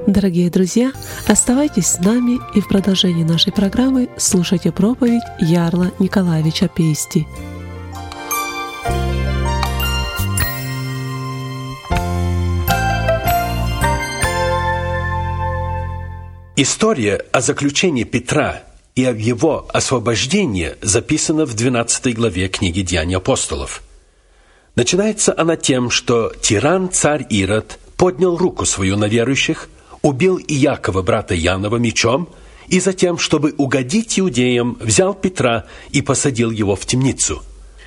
Дорогие друзья, оставайтесь с нами и в продолжении нашей программы слушайте проповедь Ярла Николаевича Пейсти. История о заключении Петра и о его освобождении записана в 12 главе книги «Деяний апостолов». Начинается она тем, что тиран-царь Ирод поднял руку свою на верующих, убил Иакова, брата Иоаннова, мечом, и затем, чтобы угодить иудеям, взял Петра и посадил его в темницу.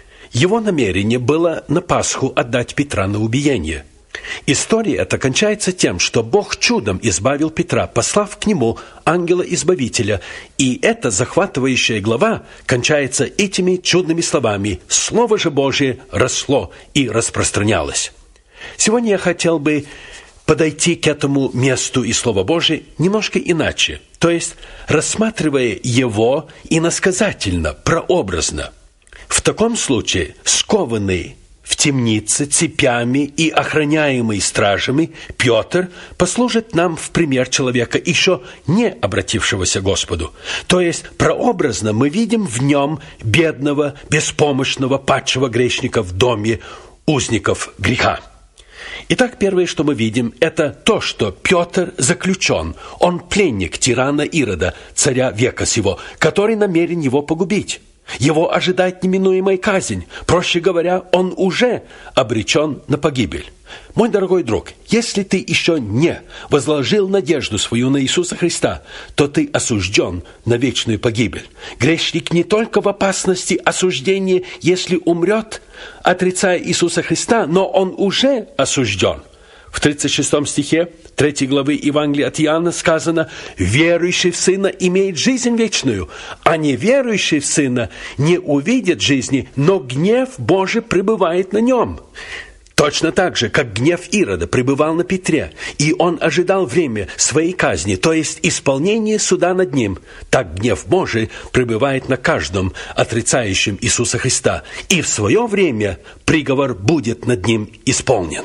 Его намерение было на Пасху отдать Петра на убиение. История эта кончается тем, что Бог чудом избавил Петра, послав к нему ангела-избавителя, и эта захватывающая глава кончается этими чудными словами: «Слово же Божие росло и распространялось». Сегодня я хотел бы подойти к этому месту и Слова Божие немножко иначе, то есть рассматривая его иносказательно, прообразно. В таком случае скованный в темнице цепями и охраняемый стражами Петр послужит нам в пример человека, еще не обратившегося к Господу. То есть прообразно мы видим в нем бедного, беспомощного, падшего грешника в доме узников греха. Итак, первое, что мы видим, это то, что Петр заключен. Он пленник тирана Ирода, царя века сего, который намерен его погубить. Его ожидает неминуемая казнь. Проще говоря, он уже обречен на погибель. Мой дорогой друг, если ты еще не возложил надежду свою на Иисуса Христа, то ты осужден на вечную погибель. Грешник не только в опасности осуждения, если умрет, отрицая Иисуса Христа, но он уже осужден. В 36 стихе 3 главы Евангелия от Иоанна сказано: «Верующий в Сына имеет жизнь вечную, а неверующий в Сына не увидит жизни, но гнев Божий пребывает на нем». Точно так же, как гнев Ирода пребывал на Петре, и он ожидал время своей казни, то есть исполнения суда над ним, так гнев Божий пребывает на каждом, отрицающем Иисуса Христа, и в свое время приговор будет над ним исполнен.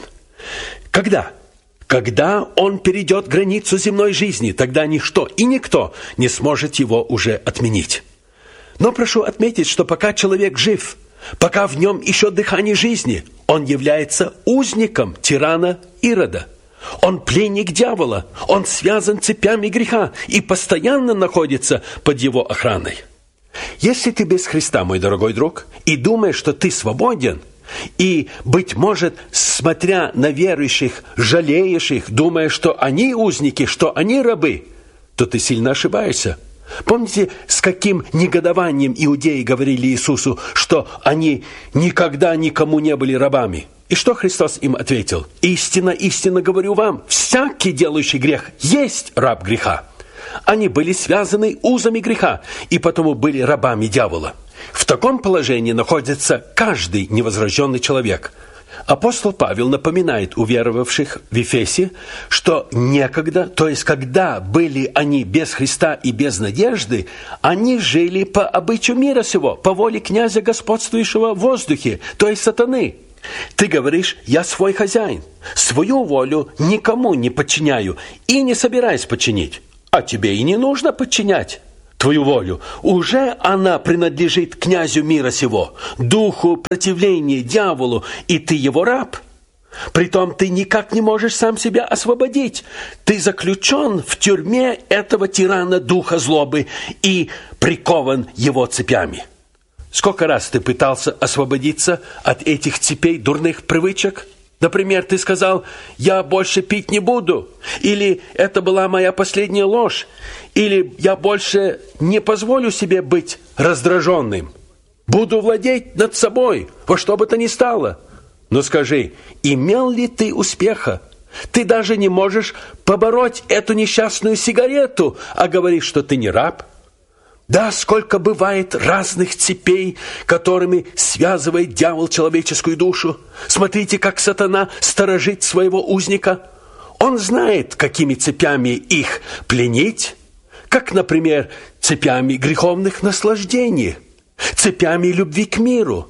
Когда? Когда он перейдет границу земной жизни, тогда ничто и никто не сможет его уже отменить. Но прошу отметить, что пока человек жив, пока в нем еще дыхание жизни, он является узником тирана Ирода. Он пленник дьявола, он связан цепями греха и постоянно находится под его охраной. Если ты без Христа, мой дорогой друг, и думаешь, что ты свободен, и, быть может, смотря на верующих, жалеешь их, думая, что они узники, что они рабы, то ты сильно ошибаешься. Помните, с каким негодованием иудеи говорили Иисусу, что они никогда никому не были рабами? И что Христос им ответил? «Истинно, истинно говорю вам, всякий, делающий грех, есть раб греха». Они были связаны узами греха, и потому были рабами дьявола. В таком положении находится каждый невозрожденный человек. Апостол Павел напоминает уверовавших в Ефесе, что некогда, то есть когда были они без Христа и без надежды, они жили по обычаю мира сего, по воле князя, господствующего в воздухе, то есть сатаны. Ты говоришь: «Я свой хозяин, свою волю никому не подчиняю и не собираюсь подчинить». А тебе и не нужно подчинять твою волю. Уже она принадлежит князю мира сего, духу противления дьяволу, и ты его раб. Притом ты никак не можешь сам себя освободить. Ты заключен в тюрьме этого тирана духа злобы и прикован его цепями. Сколько раз ты пытался освободиться от этих цепей дурных привычек? Например, ты сказал: «Я больше пить не буду», или «Это была моя последняя ложь», или «Я больше не позволю себе быть раздраженным, буду владеть над собой во что бы то ни стало». Но скажи, имел ли ты успеха? Ты даже не можешь побороть эту несчастную сигарету, а говоришь, что ты не раб. Да, сколько бывает разных цепей, которыми связывает дьявол человеческую душу. Смотрите, как сатана сторожит своего узника. Он знает, какими цепями их пленить, как, например, цепями греховных наслаждений, цепями любви к миру,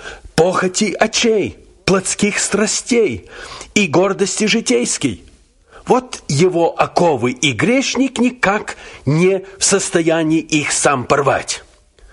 похоти очей, плотских страстей и гордости житейской. Вот его оковы, и грешник никак не в состоянии их сам порвать.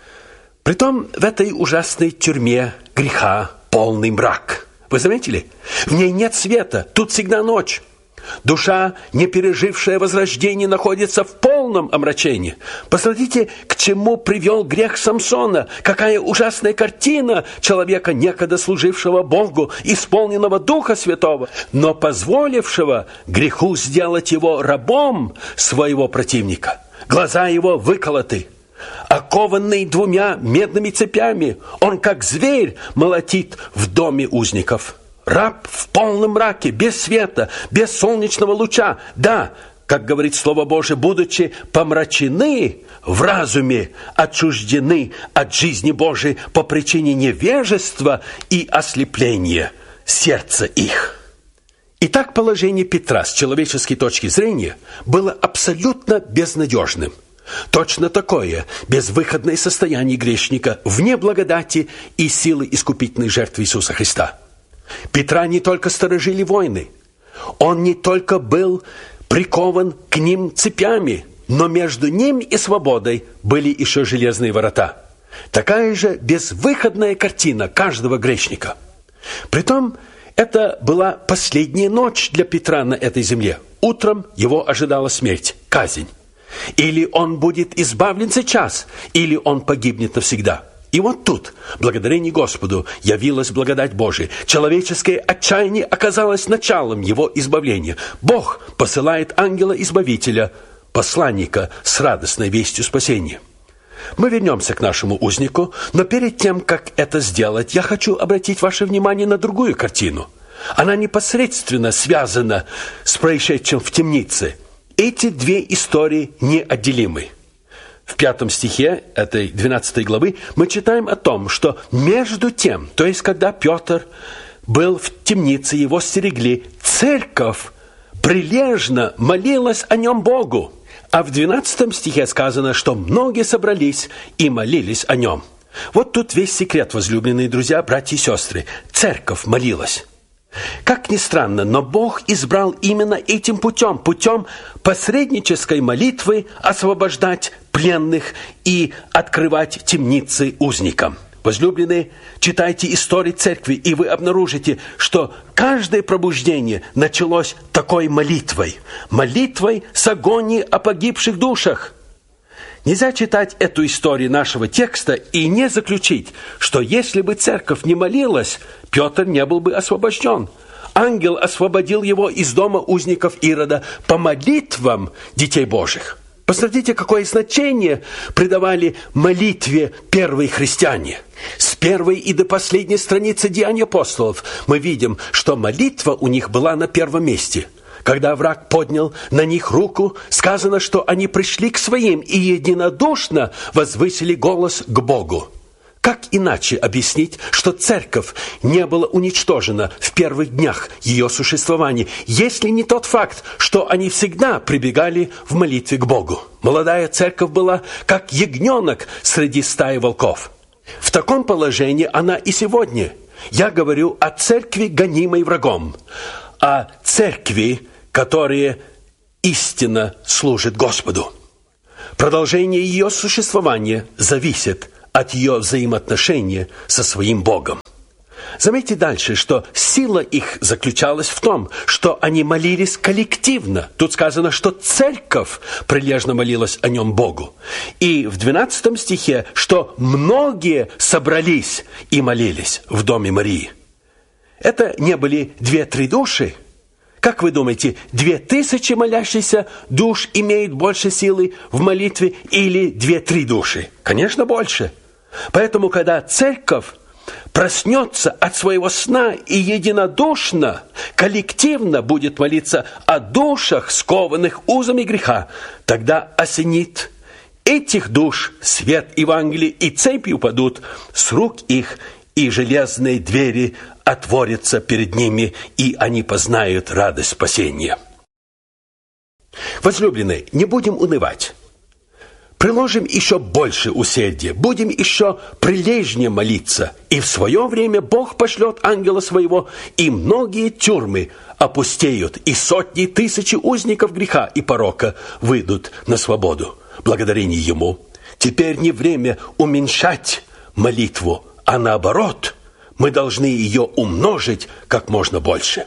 Притом в этой ужасной тюрьме греха полный мрак. Вы заметили? В ней нет света, тут всегда ночь. Душа, не пережившая возрождение, находится в полном омрачении. Посмотрите, к чему привел грех Самсона. Какая ужасная картина человека, некогда служившего Богу, исполненного Духа Святого, но позволившего греху сделать его рабом своего противника. Глаза его выколоты. Окованный 2 медными цепями, он, как зверь, молотит в доме узников. Раб в полном мраке, без света, без солнечного луча. Да, как говорит Слово Божие, будучи помрачены в разуме, отчуждены от жизни Божией по причине невежества и ослепления сердца их. Итак, положение Петра с человеческой точки зрения было абсолютно безнадежным. Точно такое безвыходное состояние грешника вне благодати и силы искупительной жертвы Иисуса Христа. Петра не только сторожили войны, он не только был прикован к ним цепями, но между ним и свободой были еще железные ворота. Такая же безвыходная картина каждого грешника. Притом, это была последняя ночь для Петра на этой земле. Утром его ожидала смерть, казнь. Или он будет избавлен сейчас, или он погибнет навсегда. И вот тут, благодарение Господу, явилась благодать Божия. Человеческое отчаяние оказалось началом его избавления. Бог посылает ангела-избавителя, посланника с радостной вестью спасения. Мы вернемся к нашему узнику, но перед тем, как это сделать, я хочу обратить ваше внимание на другую картину. Она непосредственно связана с происшедшим в темнице. Эти 2 истории неотделимы. В 5 стихе этой 12 главы мы читаем о том, что между тем, то есть когда Петр был в темнице, его стерегли, церковь прилежно молилась о нем Богу. А в 12 стихе сказано, что многие собрались и молились о нем. Вот тут весь секрет, возлюбленные друзья, братья и сестры. Церковь молилась. Как ни странно, но Бог избрал именно этим путем посреднической молитвы освобождать пленных и открывать темницы узникам. Возлюбленные, читайте истории церкви, и вы обнаружите, что каждое пробуждение началось такой молитвой. Молитвой с агонией о погибших душах. Нельзя читать эту историю нашего текста и не заключить, что если бы церковь не молилась, Петр не был бы освобожден. Ангел освободил его из дома узников Ирода по молитвам детей Божьих. Посмотрите, какое значение придавали молитве первые христиане. С первой и до последней страницы Деяний апостолов мы видим, что молитва у них была на первом месте. Когда враг поднял на них руку, сказано, что они пришли к своим и единодушно возвысили голос к Богу. Как иначе объяснить, что церковь не была уничтожена в первых днях ее существования, если не тот факт, что они всегда прибегали в молитве к Богу? Молодая церковь была как ягненок среди стаи волков. В таком положении она и сегодня. Я говорю о церкви, гонимой врагом, о церкви, которая истинно служит Господу. Продолжение ее существования зависит от ее взаимоотношения со своим Богом. Заметьте дальше, что сила их заключалась в том, что они молились коллективно. Тут сказано, что церковь прилежно молилась о нем Богу. И в 12 стихе, что многие собрались и молились в доме Марии. Это не были 2-3 души. Как вы думаете, 2000 молящихся душ имеют больше силы в молитве или 2-3 души? Конечно, больше. Поэтому, когда церковь проснется от своего сна и единодушно, коллективно будет молиться о душах, скованных узами греха, тогда осенит этих душ свет Евангелия, и цепи упадут с рук их, и железные двери отворятся перед ними, и они познают радость спасения. Возлюбленные, не будем унывать. Приложим еще больше усердия, будем еще прилежнее молиться, и в свое время Бог пошлет ангела своего, и многие тюрьмы опустеют, и сотни тысяч узников греха и порока выйдут на свободу. Благодарение Ему. Теперь не время уменьшать молитву, а наоборот, мы должны ее умножить как можно больше.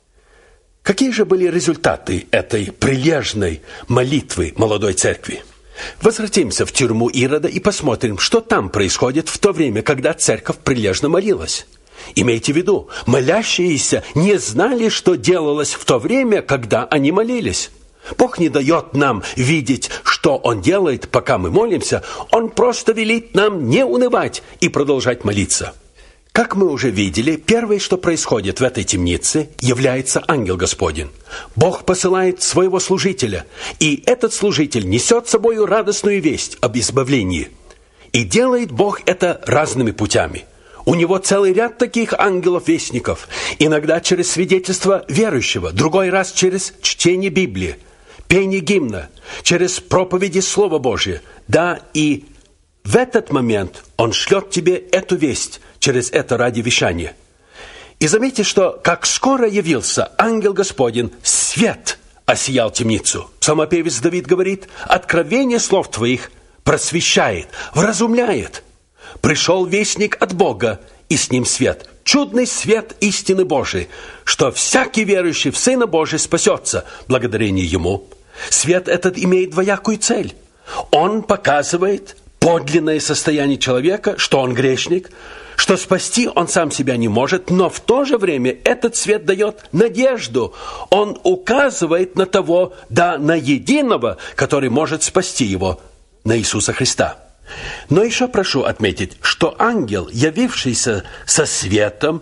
Какие же были результаты этой прилежной молитвы молодой церкви? Возвратимся в тюрьму Ирода и посмотрим, что там происходит в то время, когда церковь прилежно молилась. Имейте в виду, молящиеся не знали, что делалось в то время, когда они молились. Бог не дает нам видеть, что Он делает, пока мы молимся. Он просто велит нам не унывать и продолжать молиться. Как мы уже видели, первое, что происходит в этой темнице, является ангел Господень. Бог посылает своего служителя, и этот служитель несет с собой радостную весть об избавлении. И делает Бог это разными путями. У Него целый ряд таких ангелов-вестников, иногда через свидетельство верующего, другой раз через чтение Библии, пение гимна, через проповеди Слова Божия. Да, и в этот момент Он шлет тебе эту весть через это радиовещание. И заметьте, что как скоро явился ангел Господень, свет осиял темницу. Псалмопевец Давид говорит: «Откровение слов Твоих просвещает, вразумляет. Пришел вестник от Бога, и с ним свет, чудный свет истины Божией, что всякий верующий в Сына Божия спасется, благодарение Ему». Свет этот имеет двоякую цель. Он показывает подлинное состояние человека, что он грешник, что спасти он сам себя не может, но в то же время этот свет дает надежду. Он указывает на того, да, на единого, который может спасти его, на Иисуса Христа. Но еще прошу отметить, что ангел, явившийся со светом,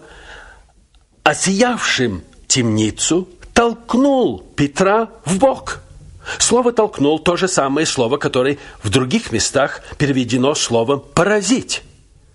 осиявшим темницу, толкнул Петра в бок. Слово «толкнул» – то же самое слово, которое в других местах переведено словом «поразить».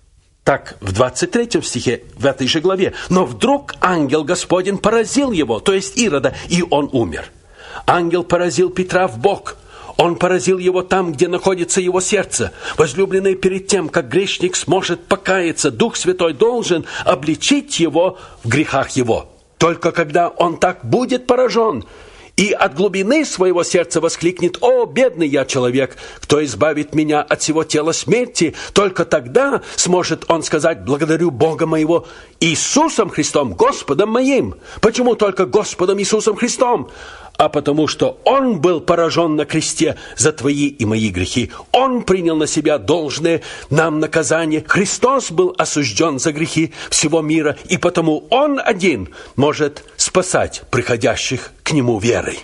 Так, в 23 стихе, в этой же главе. «Но вдруг ангел Господень поразил его», то есть Ирода, и он умер. Ангел поразил Петра в бок. Он поразил его там, где находится его сердце. Возлюбленный, перед тем, как грешник сможет покаяться, Дух Святой должен обличить его в грехах его. Только когда он так будет поражен и от глубины своего сердца воскликнет: «О, бедный я человек, кто избавит меня от всего тела смерти?» Только тогда сможет он сказать: «Благодарю Бога моего Иисусом Христом, Господом моим». Почему только Господом Иисусом Христом? А потому что Он был поражен на кресте за твои и мои грехи. Он принял на себя должное нам наказание. Христос был осужден за грехи всего мира, и потому Он один может спасать приходящих к Нему верой.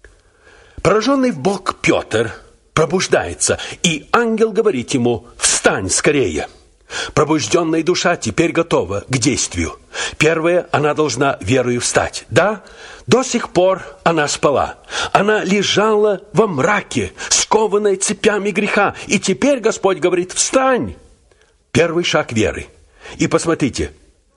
Пораженный в бок Петр пробуждается, и ангел говорит ему: «Встань скорее». Пробужденная душа теперь готова к действию. Первое, она должна верою встать. Да, до сих пор она спала. Она лежала во мраке, скованной цепями греха. И теперь Господь говорит: «Встань». Первый шаг веры. И посмотрите,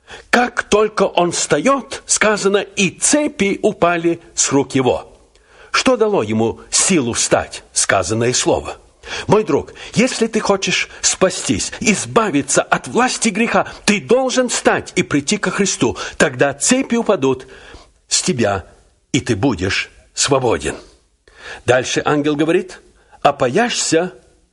как только он встает, сказано, и цепи упали с рук его. Что дало ему силу встать? Сказанное слово. Мой друг, если ты хочешь спастись, избавиться от власти греха, ты должен встать и прийти ко Христу. Тогда цепи упадут с тебя, и ты будешь свободен. Дальше ангел говорит: «Опояшься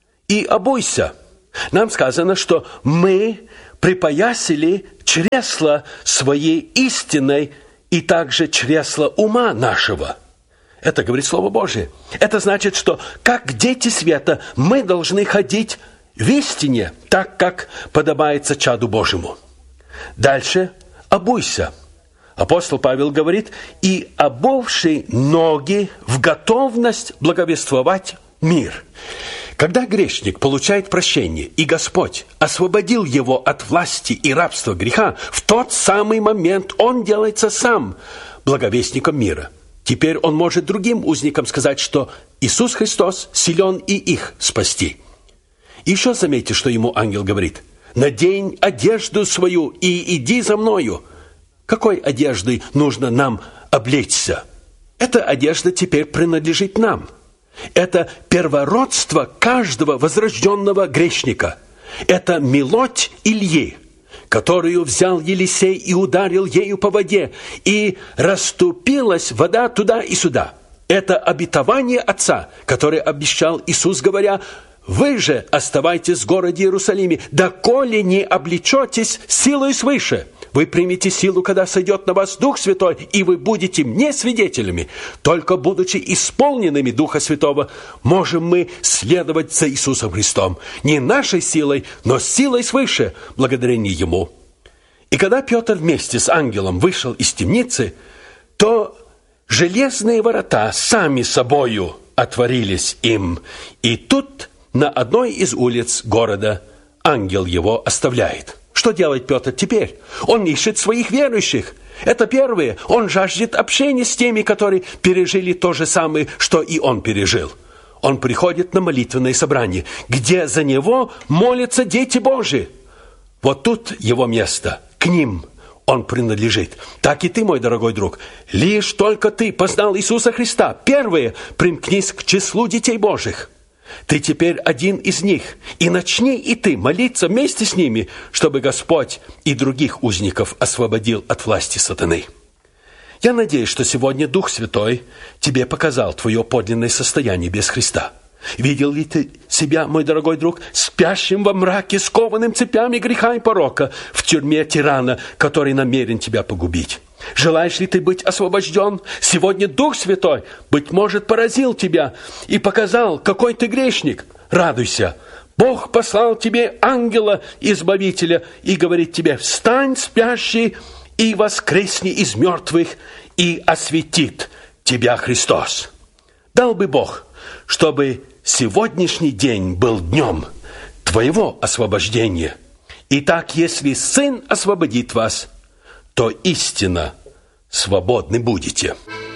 и обуйся». Нам сказано, что мы припоясали чресла своей истиной и также чресла ума нашего. Это говорит Слово Божие. Это значит, что как дети света мы должны ходить в истине, так как подобается чаду Божьему. Дальше обуйся. Апостол Павел говорит: «И обувший ноги в готовность благовествовать мир». Когда грешник получает прощение, и Господь освободил его от власти и рабства греха, в тот самый момент он делается сам благовестником мира. Теперь он может другим узникам сказать, что Иисус Христос силен и их спасти. Еще заметьте, что ему ангел говорит: «Надень одежду свою и иди за мною». Какой одеждой нужно нам облечься? Эта одежда теперь принадлежит нам. Это первородство каждого возрожденного грешника. Это мелодь Ильи, которую взял Елисей и ударил ею по воде, и расступилась вода туда и сюда. Это обетование Отца, которое обещал Иисус, говоря: «Вы же оставайтесь в городе Иерусалиме, доколе не облечетесь силой свыше. Вы примете силу, когда сойдет на вас Дух Святой, и вы будете мне свидетелями. Только будучи исполненными Духа Святого, можем мы следовать за Иисусом Христом. Не нашей силой, но силой свыше, благодарение Ему». И когда Петр вместе с ангелом вышел из темницы, то железные ворота сами собою отворились им. И тут на одной из улиц города ангел его оставляет. Что делает Петр теперь? Он ищет своих верующих. Это первое. Он жаждет общения с теми, которые пережили то же самое, что и он пережил. Он приходит на молитвенное собрание, где за него молятся дети Божьи. Вот тут его место. К ним он принадлежит. Так и ты, мой дорогой друг. Лишь только ты познал Иисуса Христа, первое, примкнись к числу детей Божьих. Ты теперь один из них, и начни и ты молиться вместе с ними, чтобы Господь и других узников освободил от власти сатаны. Я надеюсь, что сегодня Дух Святой тебе показал твое подлинное состояние без Христа. Видел ли ты себя, мой дорогой друг, спящим во мраке, скованным цепями греха и порока, в тюрьме тирана, который намерен тебя погубить? Желаешь ли ты быть освобожден? Сегодня Дух Святой, быть может, поразил тебя и показал, какой ты грешник. Радуйся. Бог послал тебе ангела-избавителя и говорит тебе: «Встань, спящий, и воскресни из мертвых, и осветит тебя Христос». Дал бы Бог, чтобы сегодняшний день был днем твоего освобождения. Итак, если Сын освободит вас, то истинно свободны будете.